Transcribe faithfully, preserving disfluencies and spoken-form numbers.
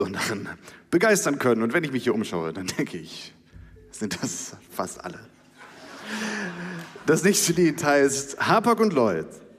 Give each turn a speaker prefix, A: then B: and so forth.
A: sondern begeistern können. Und wenn ich mich hier umschaue, dann denke ich, sind das fast alle. Das nächste Lied heißt Hapag und Lloyd.